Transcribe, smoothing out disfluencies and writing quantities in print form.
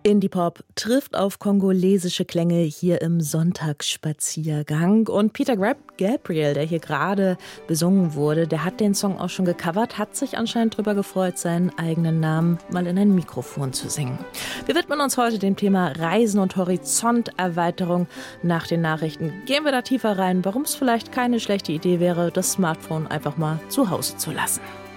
Indie-Pop trifft auf kongolesische Klänge hier im Sonntagsspaziergang. Und Peter Gabriel, der hier gerade besungen wurde, der hat den Song auch schon gecovert, hat sich anscheinend darüber gefreut, seinen eigenen Namen mal in ein Mikrofon zu singen. Wir widmen uns heute dem Thema Reisen und Horizonterweiterung. Nach den Nachrichten gehen wir da tiefer rein, warum es vielleicht keine schlechte Idee wäre, das Smartphone einfach mal zu Hause zu lassen.